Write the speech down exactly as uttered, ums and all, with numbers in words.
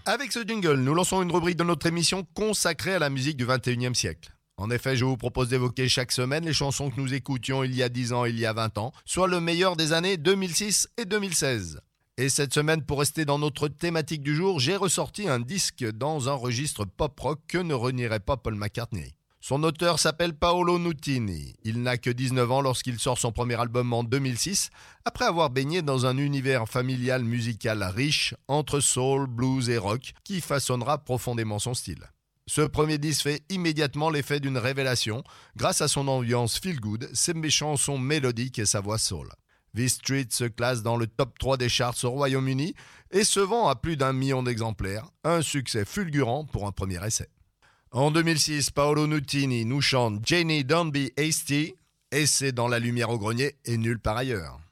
Avec ce jingle, nous lançons une rubrique de notre émission consacrée à la musique du vingt et unième siècle. En effet, je vous propose d'évoquer chaque semaine les chansons que nous écoutions il y a dix ans et il y a vingt ans, soit le meilleur des années deux mille six et deux mille seize. Et cette semaine, pour rester dans notre thématique du jour, j'ai ressorti un disque dans un registre pop-rock que ne renierait pas Paul McCartney. Son auteur s'appelle Paolo Nutini. Il n'a que dix-neuf ans lorsqu'il sort son premier album en deux mille six, après avoir baigné dans un univers familial musical riche entre soul, blues et rock qui façonnera profondément son style. Ce premier disque fait immédiatement l'effet d'une révélation grâce à son ambiance feel-good, ses chansons mélodiques et sa voix soul. This Street se classe dans le top trois des charts au Royaume-Uni et se vend à plus d'un million d'exemplaires, un succès fulgurant pour un premier essai. En deux mille six, Paolo Nutini nous chante Jenny Don't Be Hasty et c'est dans La lumière au grenier et nulle part ailleurs.